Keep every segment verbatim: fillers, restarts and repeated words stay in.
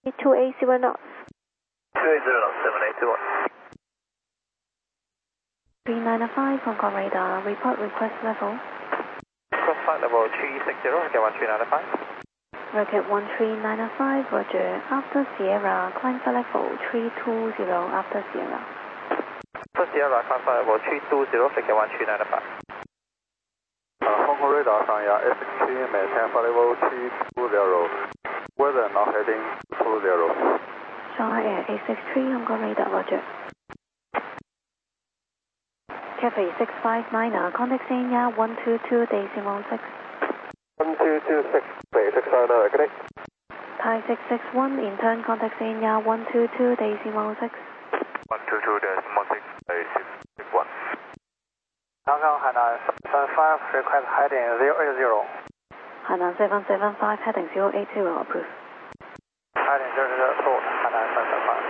two eight zero knots. two eight zero knots, seven eight two one. three nine five, Hong Kong radar, report request level. Cross flight level three six zero, get one three nine five. Rocket one three nine five, Roger. After Sierra, climb flight level three two zero after Sierra. After Sierra, climb flight level three two zero, get one three nine five. Uh, Hong Kong radar 上压 S X three, maintain flight level three two zero. Weather now heading two zero. Shanghai Air eight six three, Hong Kong radar, Roger. Cathay six five nine, contact Sanya one two two decimal six. one two two six, six five nine, connect. Thai six six one, in turn contact Sanya one two two decimal six. one two two decimal six, six six one. Hong Kong Hainan seven five, request heading zero eight zero. Hainan seven seven five, heading zero eight zero, approved. Heading zero zero two, Hainan seven seven five.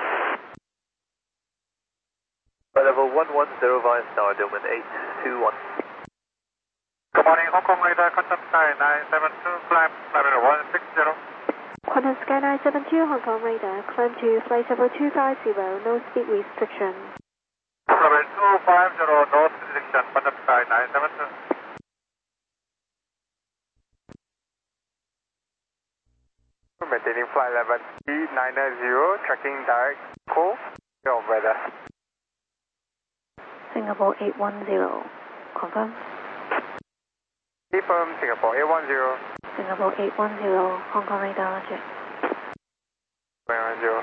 Level one one zero five, star domain eight two one. Good morning, Hong Kong radar, contact sky nine seven two, climb level one six zero. Qantas Sky nine seven two, Hong Kong radar, climb to flight level two five zero, no speed restriction. Level two five zero, no restriction, contact sky nine seven two. Maintaining flight level three nine zero, tracking direct call, your weather. Singapore eight one zero, confirm. Confirm Singapore eight one zero. Singapore eight one zero, Hong Kong radar, Roger. eight one zero.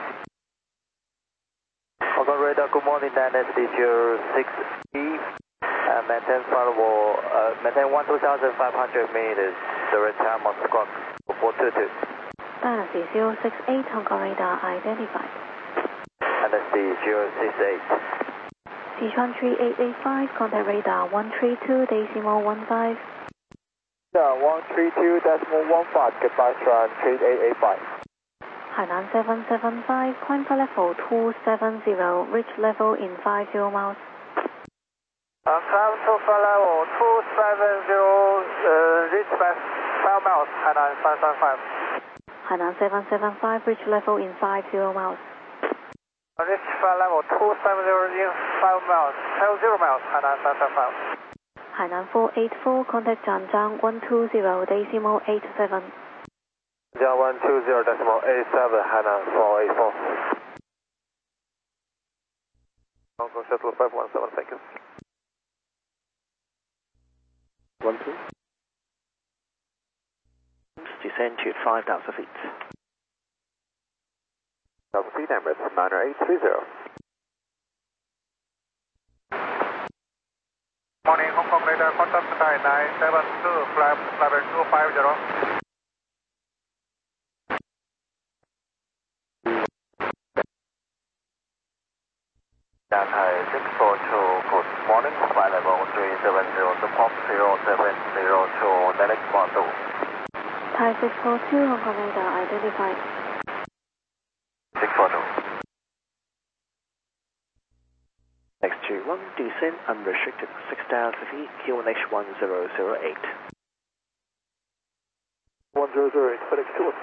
Hong Kong radar, good morning, Dynasty zero six E. Uh, maintain flight level, uh, maintain one two thousand five hundred meters, direct time on squawk four two two. Dynasty zero six eight, Hong Kong radar identified. Dynasty zero six eight. Sichuan three eight eight five, contact radar one three two decimal one five. Yeah, one three two decimal one five, goodbye, Sichuan three eight eight five. Hainan seven seven five, climb for level two seven zero, reach level in five zero miles. Um, climb to flight level two seven zero, uh, reach five miles, Hainan seven seven five. Hainan seven seven five, reach level in five zero miles. Reach flight level two seven zero in five miles, five zero miles, Hainan seven seven five. Hainan four eight four, contact Zhangjiang one two zero decimal eight seven. Zhangjiang one two zero decimal eight seven, Hainan four eight four. Hong Kong Shuttle five one seven, thank you. one two. Descend to five thousand feet. Thousand feet, Emirates nine eight three zero. Morning, Hong Kong radar, contact sky nine seven two, flight level two five zero. Shanghai six four two, good morning, flight level three seven zero, support zero seven zero two, direct Guangzhou. Thai six four two, Hong Kong radar identified. six four two. Next to one, descend unrestricted six thousand feet, Q N H one zero zero eight. one zero zero eight, FedEx two.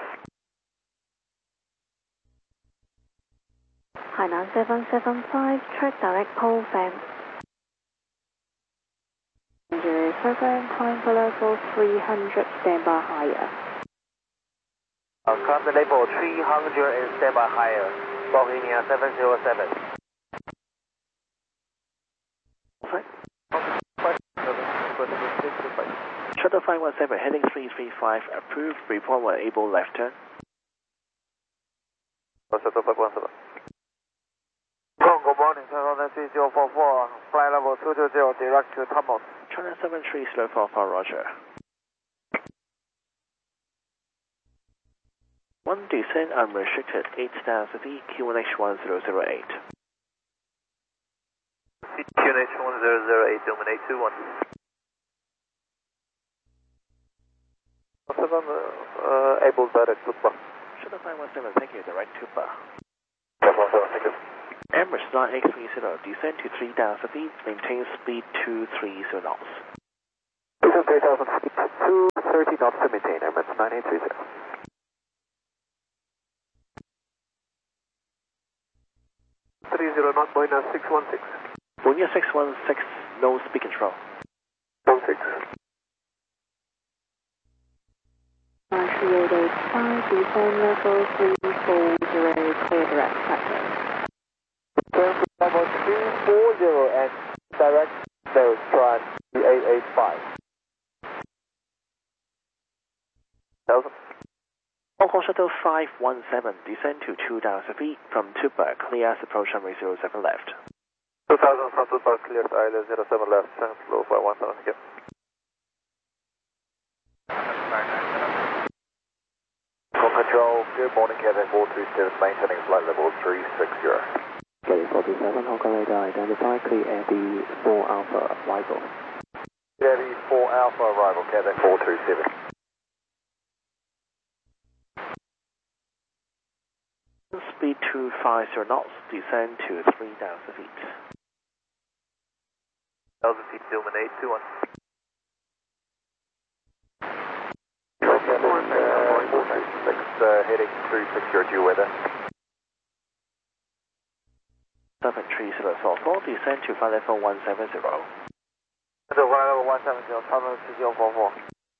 Hainan seven seven five, track direct pole fan. Engineering program, climb for level three hundred, standby higher. Uh, climb the level three hundred and standby higher, Bohemia seven zero seven. Shuttle five one seven, heading three three five, approved, report when able, left turn. Shuttle five one seven. Good morning, China three zero four four, flight level two two zero, direct to Thomas. China seven three zero four four, Roger. One descend unrestricted, eight thousand feet, Q N H one zero zero eight. Q N H one zero zero eight, domain eight two one. seven, uh, able direct to Bar. Shuttle five one seven, thank you, direct to Bar. five one seven, thank you. Emirates nine eight three zero, descend to three thousand feet, maintain speed two three zero knots. three thousand feet, two thirty knots to maintain, Emirates nine eight three zero. zero, not minus six one six. Bermuda six one six, no speed control. one six. three eight eight five, descend level three four zero, clear direct taxi. Level three four zero and direct nose tran three eight eight five. Thousand. Hong Kong Shuttle five one seven, descend to two thousand feet from Tuba, clear as approach runway zero seven left. two thousand from Tuba, clear to island zero seven left, thanks, low five one seven, thank you. Control, good morning, Kevin four three seven, maintaining flight level three six zero. Kelly four two seven, Hong Kong radar identified, clear Air B four Alpha arrival. Air B four Alpha arrival, Kevin four two seven. Speed two five zero knots, descend to three thousand feet. one thousand feet, Tillman eight two one. Uh, heading three six zero due weather. seven three zero four four, descend to flight level one seven zero. So flight level one seven zero, tunnel two zero four four.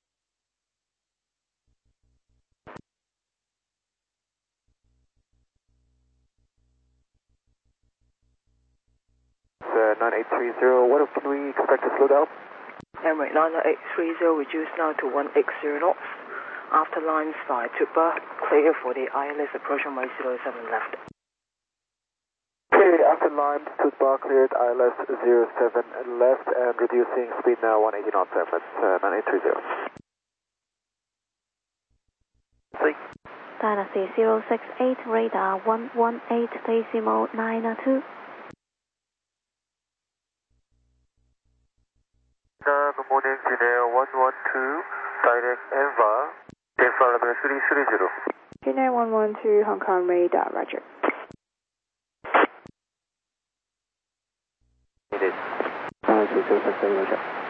Uh, nine eight three zero, what can we expect to slow down? Emirates nine eight three zero, reduced now to one eight zero knots. After lines by Tuba, clear for the I L S approach runway zero seven left. Okay, after lines, Tuba cleared I L S zero seven left and reducing speed now one eighty knots, Emirates uh, nine eight three zero. Dynasty zero six eight, radar one one eight, decimal nine two. Good morning, Engineer one one two, direct Enva, in front of the three three zero. Engineer one one two, Hong Kong radar, roger. It is. Dynasty zero six eight, roger.